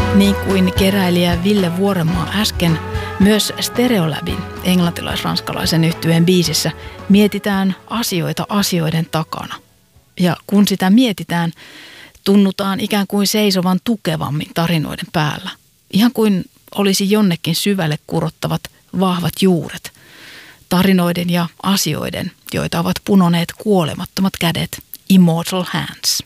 Niin kuin keräilijä Ville Vuorenmaa äsken, myös Stereolabin englantilais-ranskalaisen yhtyeen biisissä mietitään asioita asioiden takana. Ja kun sitä mietitään, tunnutaan ikään kuin seisovan tukevammin tarinoiden päällä. Ihan kuin olisi jonnekin syvälle kurottavat vahvat juuret. Tarinoiden ja asioiden, joita ovat punoneet kuolemattomat kädet, immortal hands.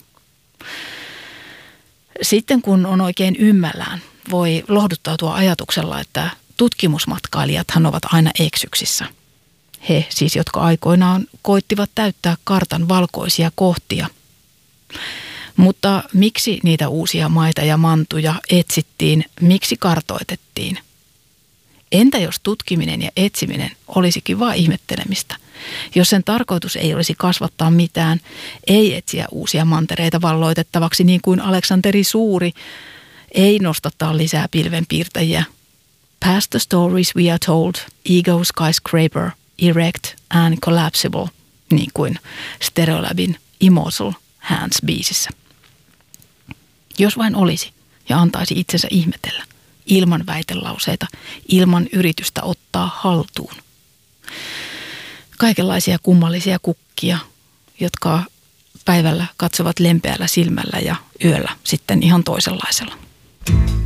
Sitten kun on oikein ymmällään, voi lohduttautua ajatuksella, että tutkimusmatkailijathan ovat aina eksyksissä. He siis, jotka aikoinaan koittivat täyttää kartan valkoisia kohtia. Mutta miksi niitä uusia maita ja mantuja etsittiin, miksi kartoitettiin? Entä jos tutkiminen ja etsiminen olisikin vain ihmettelemistä? Jos sen tarkoitus ei olisi kasvattaa mitään, ei etsiä uusia mantereita valloitettavaksi niin kuin Aleksanteri Suuri, ei nostattaa lisää pilvenpiirtäjiä. Past the stories we are told, ego skyscraper, erect and collapsible, niin kuin Stereolabin Immortal Hands-biisissä. Jos vain olisi ja antaisi itsensä ihmetellä, ilman väitelauseita, ilman yritystä ottaa haltuun. Kaikenlaisia kummallisia kukkia, jotka päivällä katsovat lempeällä silmällä ja yöllä sitten ihan toisenlaisella.